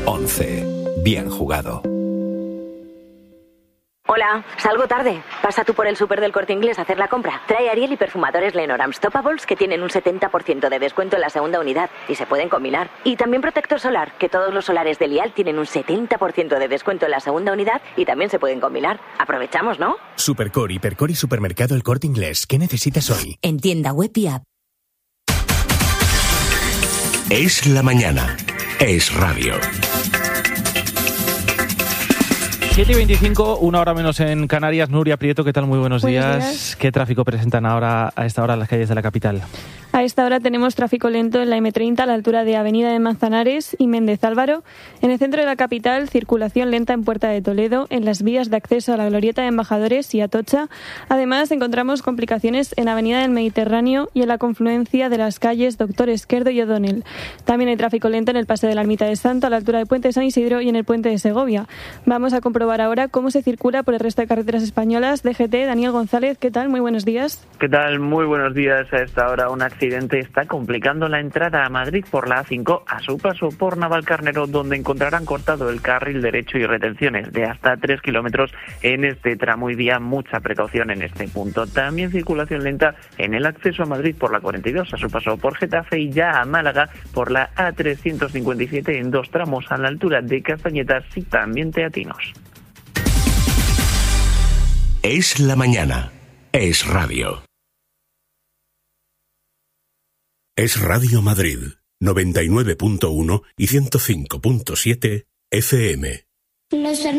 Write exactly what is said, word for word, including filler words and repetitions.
once. Bien jugado. Hola, salgo tarde. Pasa tú por el súper del Corte Inglés a hacer la compra. Trae Ariel y perfumadores Lenormand Stoppables que tienen un setenta por ciento de descuento en la segunda unidad y se pueden combinar. Y también protector solar, que todos los solares de Lial tienen un setenta por ciento de descuento en la segunda unidad y también se pueden combinar. Aprovechamos, ¿no? Supercore, Hipercore y Supermercado El Corte Inglés. ¿Qué necesitas hoy? En tienda web y app. Es la mañana. Es radio. siete y veinticinco, una hora menos en Canarias. Nuria Prieto, ¿qué tal? Muy buenos, buenos días. días. ¿Qué tráfico presentan ahora a esta hora las calles de la capital? A esta hora tenemos tráfico lento en la eme treinta a la altura de Avenida de Manzanares y Méndez Álvaro. En el centro de la capital, circulación lenta en Puerta de Toledo, en las vías de acceso a la Glorieta de Embajadores y Atocha. Además, encontramos complicaciones en Avenida del Mediterráneo y en la confluencia de las calles Doctor Esquerdo y O'Donnell. También hay tráfico lento en el Paseo de la Ermita de Santo a la altura del Puente de San Isidro y en el Puente de Segovia. Vamos a comprobar ahora cómo se circula por el resto de carreteras españolas. D G T, Daniel González, ¿qué tal? Muy buenos días. ¿Qué tal? Muy buenos días. A esta hora un accidente está complicando la entrada a Madrid por la A cinco a su paso por Navalcarnero, donde encontrarán cortado el carril derecho y retenciones de hasta tres kilómetros en este tramo y vía. Mucha precaución en este punto. También circulación lenta en el acceso a Madrid por la cuarenta y dos a su paso por Getafe y ya a Málaga por la A trescientos cincuenta y siete en dos tramos a la altura de Castañetas y también Teatinos. Es la mañana. Es radio. Es Radio Madrid, noventa y nueve punto uno y ciento cinco punto siete F M. Los